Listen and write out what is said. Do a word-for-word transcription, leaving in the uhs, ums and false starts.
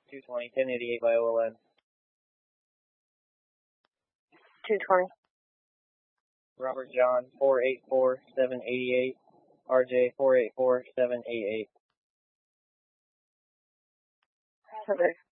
two twenty, ten eighty-eight by O L N. two twenty. Robert John, four eight four, seven eight eight. R J, four eight four, seven eight eight. Okay.